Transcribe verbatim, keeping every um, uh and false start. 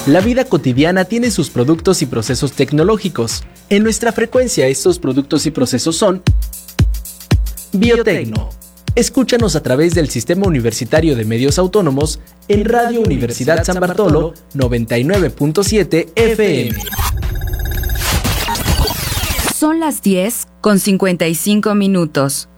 La vida cotidiana tiene sus productos y procesos tecnológicos. En nuestra frecuencia, estos productos y procesos son Biotecno. Escúchanos a través del Sistema Universitario de Medios Autónomos en Radio Universidad San Bartolo noventa y nueve punto siete F M. Son las diez con cincuenta y cinco minutos.